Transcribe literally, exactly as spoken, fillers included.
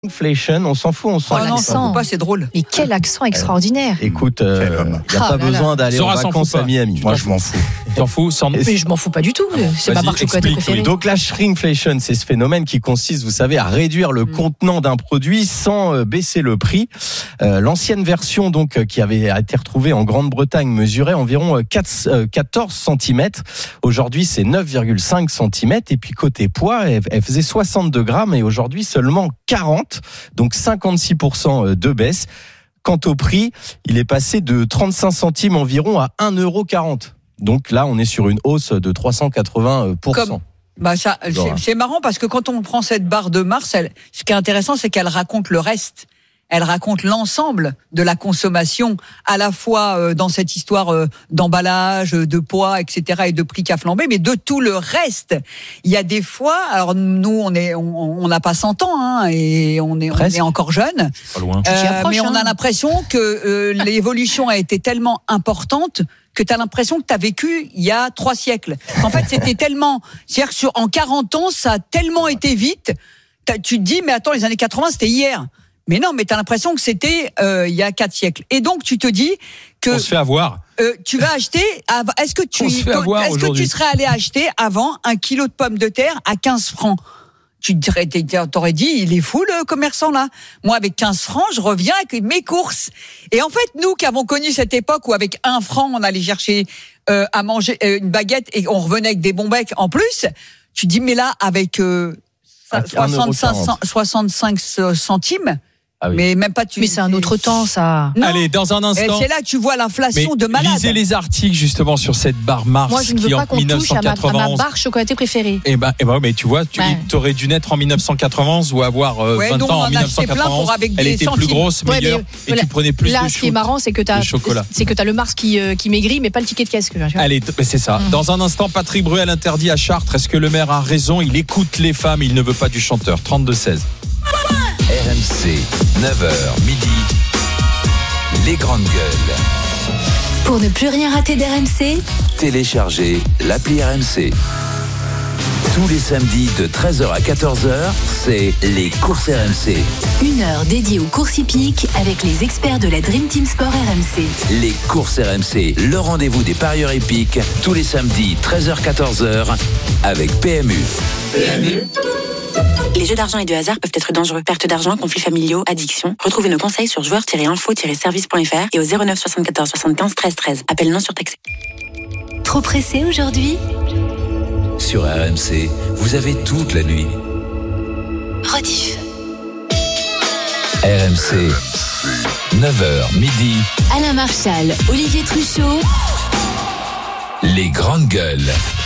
Inflation, on s'en fout, on s'en Oh non, ça fout pas, c'est drôle. Mais quel accent extraordinaire. Euh, écoute, il euh, n'y a ah, pas là, besoin là. d'aller Zora en s'en vacances fout pas. à Miami. Moi, je m'en fous. T'en fous sans... Mais je m'en fous pas du tout. C'est ma Vas-y, marque chocolat explique, préférée. Donc la shrinkflation, c'est ce phénomène qui consiste, vous savez, à réduire le mmh. contenant d'un produit sans euh, baisser le prix. Euh, l'ancienne version, donc, euh, qui avait été retrouvée en Grande-Bretagne, mesurait environ euh, quatre, euh, quatorze centimètres. Aujourd'hui, c'est neuf virgule cinq centimètres. Et puis côté poids, elle, elle faisait soixante-deux grammes et aujourd'hui seulement quarante. Donc cinquante-six pour cent de baisse. Quant au prix, il est passé de trente-cinq centimes environ à un euro quarante. Donc là, on est sur une hausse de trois cent quatre-vingts pour cent. Comme, bah ça, c'est, c'est marrant parce que quand on prend cette barre de Mars, elle, ce qui est intéressant, c'est qu'elle raconte le reste. Elle raconte l'ensemble de la consommation, à la fois dans cette histoire d'emballage, de poids, et cetera, et de prix qui a flambé, mais de tout le reste. Il y a des fois, alors nous, on est, on n'a pas cent ans, hein, et on est, on est encore jeune. Pas loin. Euh, mais on a l'impression que euh, l'évolution a été tellement importante que tu as l'impression que tu as vécu il y a trois siècles. En fait, c'était tellement, c'est-à-dire que sur, en quarante ans, ça a tellement été vite. Tu te dis, mais attends, les années quatre-vingts, c'était hier. Mais non, mais t'as l'impression que c'était euh, il y a quatre siècles. Et donc tu te dis que on se fait avoir. Euh, tu vas acheter. Est-ce que tu est-ce que tu serais allé acheter avant un kilo de pommes de terre à quinze francs? Tu dirais, t'aurais dit, il est fou le commerçant là. Moi, avec quinze francs, je reviens avec mes courses. Et en fait, nous qui avons connu cette époque où avec un franc, on allait chercher euh, à manger euh, une baguette et on revenait avec des bons becs en plus. Tu dis, mais là, avec euh, soixante-cinq, soixante-cinq centimes. Ah oui. Mais même pas tu. Mais c'est un autre temps, ça. Non. Allez, dans un instant. Et c'est là que tu vois l'inflation de malade. Lisez les articles justement sur cette barre Mars. Moi, je ne veux qui pas en qu'on touche à ma, à ma barre chocolatée préférée. Et ben, et ben, mais tu vois, tu ouais. aurais dû naître en dix-neuf cent quatre-vingt-onze ou avoir euh, ouais, vingt ans en dix-neuf cent quatre-vingt-onze. Elle était centimes. Plus grosse, ouais, meilleure, mais, et voilà. tu prenais plus là, de ce qui est marrant, c'est que t'as, c'est que t'as le Mars qui, euh, qui maigrit, mais pas le ticket de caisse. Que Allez, c'est ça. Mmh. Dans un instant, Patrick Bruel interdit à Chartres. Est-ce que le maire a raison? Il écoute les femmes, il ne veut pas du chanteur. trente-deux seize. R M C, neuf heures midi. Les grandes gueules. Pour ne plus rien rater d'R M C, téléchargez l'appli R M C. Tous les samedis de treize heures à quatorze heures, c'est les courses R M C. Une heure dédiée aux courses hippiques avec les experts de la Dream Team Sport R M C. Les courses R M C, le rendez-vous des parieurs hippiques, tous les samedis treize heures à quatorze heures avec P M U. P M U. Les jeux d'argent et de hasard peuvent être dangereux. Perte d'argent, conflits familiaux, addiction. Retrouvez nos conseils sur joueurs tiret info tiret service point f r et au zéro neuf soixante-quatorze soixante-quinze treize treize. Appel non surtaxé. Trop pressé aujourd'hui? Sur R M C, vous avez toute la nuit. Rediff. R M C, neuf heures midi. Alain Marchal, Olivier Truchot. Les grandes gueules.